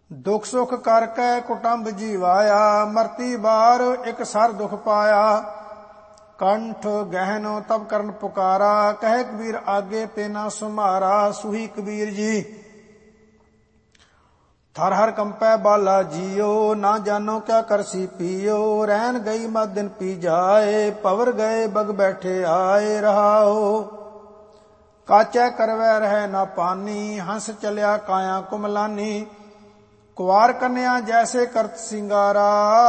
ਦੁਖ ਸੁਖ ਕਰਕੇ ਕੁਟੰਬ ਜੀਵਾਇਆ, ਮਰਤੀ ਬਾਰ ਇਕ ਸਰ ਦੁਖ ਪਾਇਆ। ਕੰਠ ਗਹਿਨ ਤਬ ਕਰਨ ਪੁਕਾਰਾ, ਕਹਿ ਕਬੀਰ ਆਗੇ ਤੇ ਨਾ ਸੁਮਾਰਾ। ਸੁਹੀ ਕਬੀਰ ਜੀ ਥਰ ਹਰ ਕੰਪੈ ਬਾਲਾ ਜੀਓ, ਨਾ ਜਾਨੋ ਕਿਆ ਕਰਸੀ ਪੀਓ। ਰਹਿਣ ਗਈ ਮਤ ਦਿਨ ਪੀ ਜਾਏ, ਪਵਰ ਗਏ ਬਗ ਬੈਠੇ ਆਏ। ਰਹਾਓ ਕਾਚੈ ਕਰਵੈ ਰਹਿ ਨਾ ਪਾਨੀ, ਹੰਸ ਚਲਿਆ ਕਾਇਆ ਕੁਮਲਾਨੀ। ਕੁਵਾਰ ਕੰਨਿਆ ਜੈਸੇ ਕਰਤ ਸਿੰਗਾਰਾ,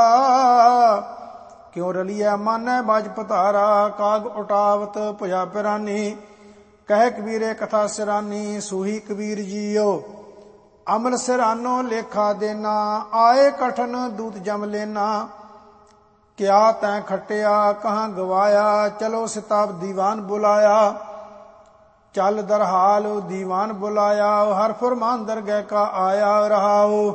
ਕਿਉ ਰਲੀਐ ਮਾਨੈ ਬਾਜ ਪਤਾਰਾ। ਕਾਗ ਉਟਾਵਤ ਭੁਜਾ ਪਿਰਾਨੀ, ਕਹਿ ਕਬੀਰੇ ਕਥਾ ਸਿਰਾਨੀ। ਸੂਹੀ ਕਬੀਰ ਜੀਓ ਅਮਲ ਸਿਰਾਨੋ ਲੇਖਾ ਦੇਨਾ, ਆਏ ਕਠਨ ਦੂਤ ਜਮ ਲੈਨਾ। ਕਿਆ ਤੈਂ ਖਟਿਆ ਕਹਾਂ ਗਵਾਇਆ, ਚਲੋ ਸਿਤਾਬ ਦੀਵਾਨ ਬੁਲਾਇਆ। ਚੱਲ ਦਰਹਾਲ ਦੀਵਾਨ ਬੁਲਾਇਆ, ਹਰ ਫੁਰਮਾਨ ਦਰਗਹਿ ਕਾ ਆਇਆ। ਰਹਾਓ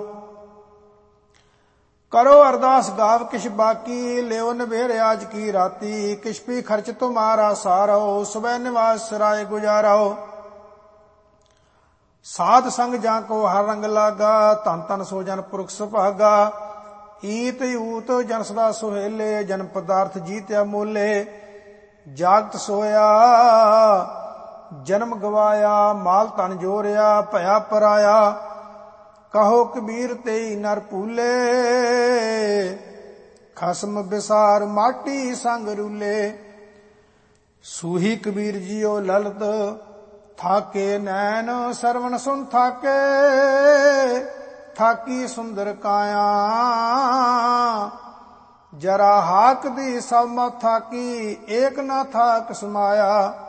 ਕਰੋ ਅਰਦਾਸ ਗਾਵ ਕਿਛ ਬਾਕੀ, ਲਿਓ ਨਿਬੇਰ ਆਜ ਕੀ ਰਾਤੀ। ਕਿਛ ਵੀ ਖਰਚ ਤੁਮਾਰਾ ਸਾਰੋ, ਸੁਬਹ ਨਿਵਾਸ ਸਰਾਏ ਗੁਜਾਰੋ। ਸਾਧ ਸੰਗ ਜਾਂ ਕੋ ਹਰ ਰੰਗ ਲਾਗਾ, ਧਨ ਧਨ ਸੋ ਜਨ ਪੁਰਖ ਸੁਭਾਗਾ। ਈਤ ਊਤ ਜਨ ਸਦਾ ਸੁਹੇਲੇ, ਜਨ ਪਦਾਰਥ ਜੀਤਿਆ ਮੋਲੇ। ਜਾਗਤ ਸੋਇਆ ਜਨਮ ਗਵਾਇਆ, ਮਾਲ ਧਨ ਜੋਰਿਆ ਭਇਆ ਪਰਾਇਆ। ਕਹੋ ਕਬੀਰ ਤੇਈ ਨਰ ਭੂਲੇ, ਖਸਮ ਬਿਸਾਰ ਮਾਟੀ ਸੰਗ ਰੂਲੇ। ਸੂਹੀ ਕਬੀਰ ਜੀਓ ਲਲਤ ਥਾਕੇ ਨੈਣ, ਸਰਵਣ ਸੁਨ ਥਾਕੇ। ਥਾਕੀ ਸੁੰਦਰ ਕਾਇਆ, ਜਰਾ ਹਾਕ ਦੀ ਸਭ ਮਤ ਥਾਕੀ। ਏਕ ਨਾ ਥਾਕ ਸਮਾਇਆ।